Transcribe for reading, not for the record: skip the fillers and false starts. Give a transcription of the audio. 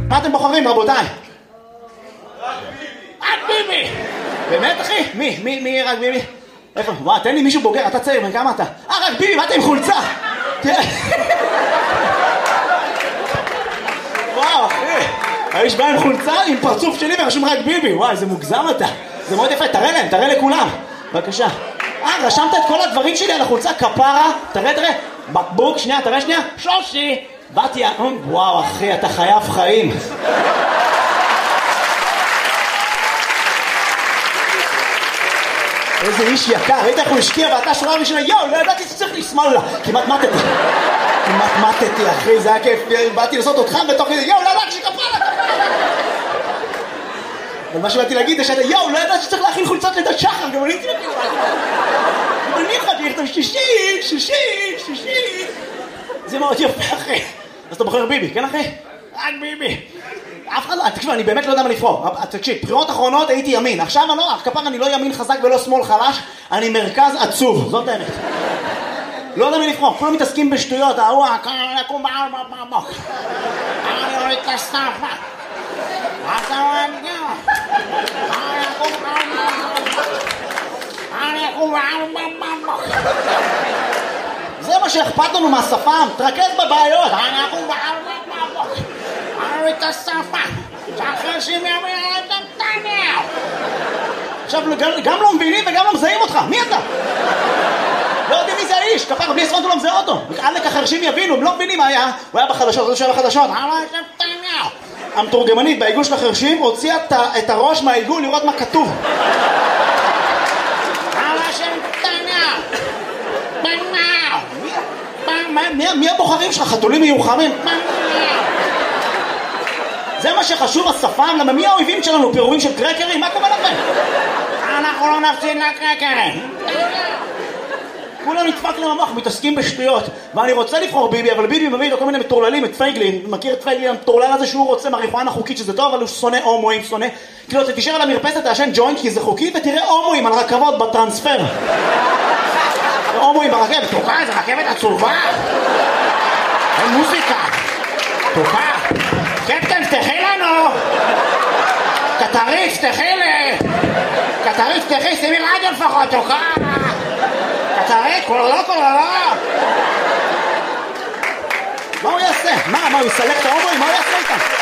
מה אתם בוחרים, רבותיי? רק ביבי! באמת, אחי? מי רק ביבי? איפה? וואו, תן לי מישהו בוגר, אתה צעיר, כמה אתה? רק ביבי, מה אתה עם חולצה? וואו, אחי, האיש בא עם חולצה עם פרצוף שלי ורשום רק ביבי. וואי, איזה מוגזם אתה. זה מאוד יפה, תראה להם, תראה לכולם. בבקשה. רשמת את כל הדברים שלי על החולצה, כפרה. תראה. בקבוק, שנייה, תראה שנייה. שלושי. באתי, וואו, אחי, אתה חייב חיים. איזה איש יקר, ראית איך הוא השקיע ואתה שורה ראשונה, יואו, לא ידעתי שצריך לשמאל לה. כמעט מתתי, אחי, זה היה כיף. באתי לעשות אותך בתוך כזה, יואו, לא ידעתי שכפרה. אבל מה שבאתי להגיד זה שאתה, יואו, לא ידעתי שצריך להכין חולצות לידת שחר, גם אני הייתי לכם. אני יכולתי לכתוב שישי. זה מאוד יפה, אחי. אז אתה בוחר ביבי, כן, אחי? רק ביבי. אף אחד לא, תקשיב, אני באמת לא יודע מה לבחור. תקשיב, בחירות אחרונות הייתי ימין. עכשיו אני לא ימין חזק ולא שמאל חלש, אני מרכז עצוב, זאת האמת. לא יודע מה לבחור, כולם מתעסקים בשטויות, אני אוריד את הסטאפה. זה מה שאכפת לנו מהשפם, תרכז בבעיות. את השפה שהחרשים יאמרים את נתניהו. עכשיו גם לא מבינים וגם לא מזהים אותך. מי אתה? לא יודעים מי זה האיש, כפר בלי הספנטו לא מזהה אותו. עלק החרשים יבינו, הם לא מבינים מה היה. הוא היה בחדשות, הוא שהיה בחדשות. המתורגמנית בעיגול של החרשים הוציאה את הראש מהעיגול לראות מה כתוב. מי הבוחרים שלך? חתולים מיוחמים? זה מה שחשוב, השפם, למה מי האויבים שלנו? פירורים של קרקרים? מה קורה לכם? אנחנו לא נפסיד לקרקרים. כולם נדפק לממוח, מתעסקים בשטויות. ואני רוצה לבחור ביבי, אבל ביבי מביא לו כל מיני מטורללים, את פייגלין. מכיר את פייגלין המטורלל הזה שהוא רוצה מריחואנה חוקית, שזה טוב, אבל הוא שונא הומואים, שונא. כאילו, אתה תישאר על המרפסת, תעשן ג'וינט, כי זה חוקי, ותראה הומואים על רכבות בטרנספר. הומואים ברכבת, תוקע, זה רכבת עצובה. אין מוזיקה. תוקע. קפטן, תפתחי לנו! קטריץ, תפתחי לי! קטריץ, תפתחי, שימי רדיו לפחות, תוקע! קטריץ, קולולו! מה הוא יעשה? מה הוא יסלק את ההומואים? מה הוא יעשה איתם?